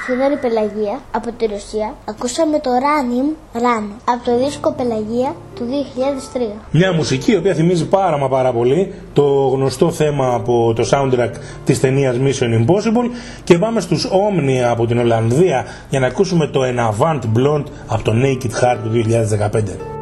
Αθηνών η Πελαγία από τη Ρωσία. Ακούσαμε το Run από το δίσκο Πελαγία του 2003. Μια μουσική η οποία θυμίζει πάρα πολύ το γνωστό θέμα από το soundtrack της ταινίας Mission Impossible. Και πάμε στους Omnia από την Ολλανδία για να ακούσουμε το An Avant Blonde από το Naked Heart του 2015.